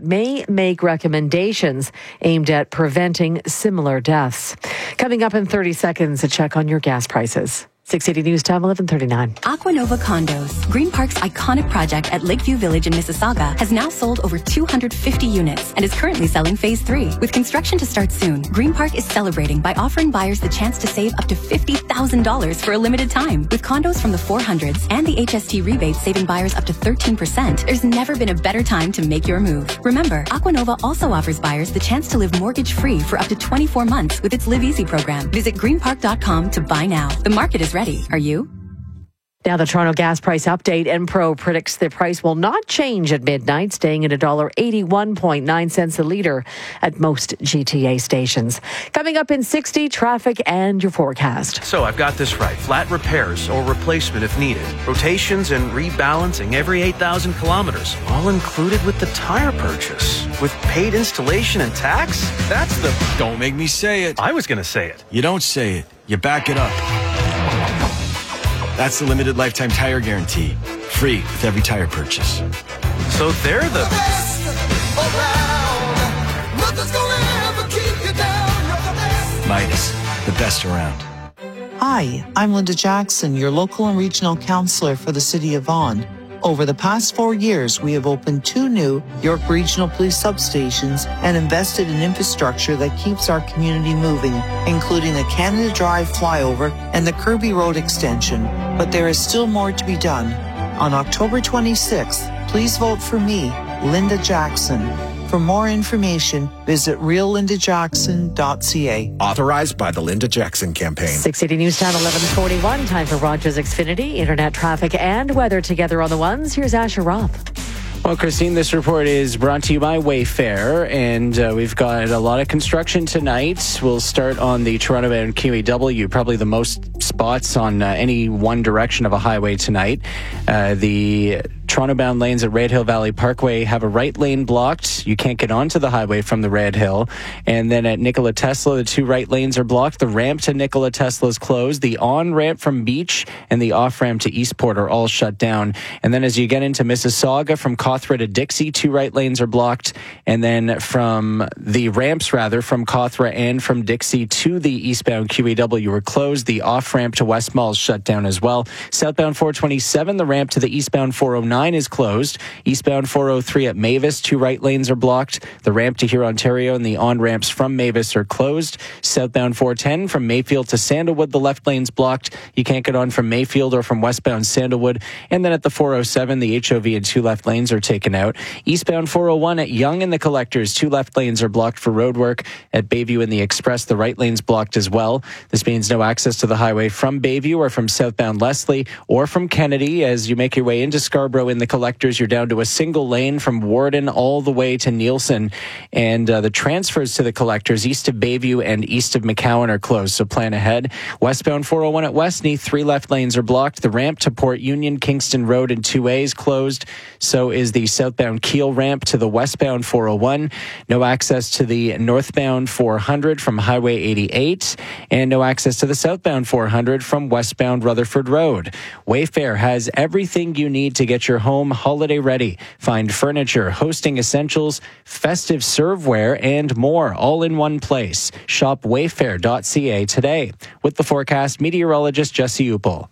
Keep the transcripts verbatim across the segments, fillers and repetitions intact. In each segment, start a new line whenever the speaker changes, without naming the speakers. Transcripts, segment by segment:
may make recommendations aimed at preventing similar deaths. Coming up in thirty seconds, a check on your gas prices. six eighty News Time, eleven thirty-nine.
Aquanova Condos, Green Park's iconic project at Lakeview Village in Mississauga, has now sold over two hundred fifty units and is currently selling phase three. With construction to start soon, Green Park is celebrating by offering buyers the chance to save up to fifty thousand dollars for a limited time. With condos from the four hundreds and the H S T rebates saving buyers up to thirteen percent, there's never been a better time to make your move. Remember, Aquanova also offers buyers the chance to live mortgage-free for up to twenty-four months with its Live Easy program. Visit green park dot com to buy now. The market is ready. Are you?
Now the Toronto gas price update. Enpro predicts the price will not change at midnight, staying at one dollar eighty-one point nine cents a litre at most G T A stations. Coming up in sixty, traffic and your forecast.
So I've got this right. Flat repairs or replacement if needed. Rotations and rebalancing every eight thousand kilometers. All included with the tire purchase. With paid installation and tax? That's the...
Don't make me say it.
I was going to say it.
You don't say it. You back it up. That's the limited lifetime tire guarantee. Free with every tire purchase.
So they're the
best around. Nothing's gonna ever keep you down. You're the best.
Midas, the best around.
Hi, I'm Linda Jackson, your local and regional councillor for the City of Vaughan. Over the past four years, we have opened two new York Regional Police substations and invested in infrastructure that keeps our community moving, including the Canada Drive flyover and the Kirby Road extension. But there is still more to be done. On October twenty-sixth, please vote for me, Linda Jackson. For more information, visit real linda jackson dot c a.
Authorized by the Linda Jackson Campaign.
six eighty News Time, eleven forty-one. Time for Rogers Xfinity. Internet traffic and weather together on the ones. Here's Asher Roth.
Well, Christine, this report is brought to you by Wayfair, and uh, we've got a lot of construction tonight. We'll start on the Toronto-bound Q E W, probably the most spots on uh, any one direction of a highway tonight. Uh, the Toronto-bound lanes at Red Hill Valley Parkway have a right lane blocked. You can't get onto the highway from the Red Hill. And then at Nikola Tesla, the two right lanes are blocked. The ramp to Nikola Tesla is closed. The on-ramp from Beach and the off-ramp to Eastport are all shut down. And then as you get into Mississauga, from Cawthra to Dixie, two right lanes are blocked. And then from the ramps, rather, from Cawthra and from Dixie to the eastbound Q E W are closed. The off-ramp to West Mall is shut down as well. Southbound four twenty-seven, the ramp to the eastbound four oh nine is closed. Eastbound four oh three at Mavis, two right lanes are blocked. The ramp to Huron, Ontario, and the on-ramps from Mavis are closed. Southbound four ten from Mayfield to Sandalwood, the left lane's blocked. You can't get on from Mayfield or from westbound Sandalwood. And then at the four oh seven, the H O V and two left lanes are taken out. Eastbound four oh one at Yonge and the Collectors, two left lanes are blocked for road work. At Bayview and the Express, the right lane's blocked as well. This means no access to the highway from Bayview or from southbound Leslie or from Kennedy. As you make your way into Scarborough in the Collectors, you're down to a single lane from Warden all the way to Nielsen. And uh, the transfers to the Collectors east of Bayview and east of McCowan are closed, so plan ahead. Westbound four oh one at Westney, three left lanes are blocked. The ramp to Port Union, Kingston Road and two A is closed. So is the southbound Keel ramp to the westbound four oh one. No access to the northbound four hundred from Highway eighty-eight. And no access to the southbound four hundred from westbound Rutherford Road. Wayfair has everything you need to get your home holiday ready. Find furniture, hosting essentials, festive serveware, and more all in one place. Shop wayfair dot c a today. With the forecast, meteorologist Jesse Upel.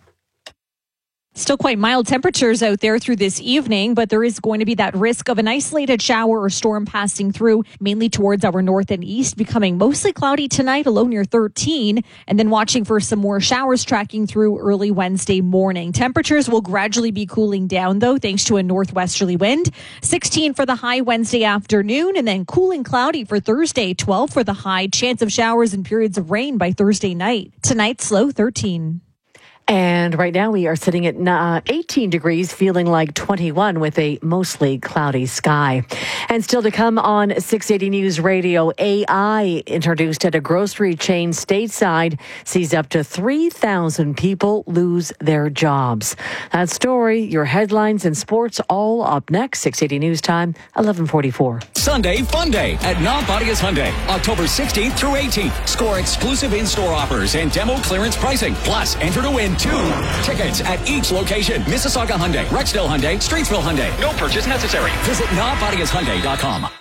Still quite mild temperatures out there through this evening, but there is going to be that risk of an isolated shower or storm passing through, mainly towards our north and east, becoming mostly cloudy tonight, a low near thirteen, and then watching for some more showers tracking through early Wednesday morning. Temperatures will gradually be cooling down, though, thanks to a northwesterly wind. sixteen for the high Wednesday afternoon, and then cooling cloudy for Thursday, twelve for the high. Chance of showers and periods of rain by Thursday night. Tonight's low thirteen.
And right now we are sitting at uh, eighteen degrees, feeling like twenty-one with a mostly cloudy sky. And still to come on six eighty News Radio, A I introduced at a grocery chain stateside sees up to three thousand people lose their jobs. That story, your headlines and sports all up next. six eighty News Time, eleven forty-four.
Sunday Fun Day at Non-Bodias Hyundai, October sixteenth through eighteenth. Score exclusive in-store offers and demo clearance pricing. Plus, enter to win two tickets at each location. Mississauga Hyundai, Rexdale Hyundai, Streetsville Hyundai. No purchase necessary. Visit non bodias hyundai dot com.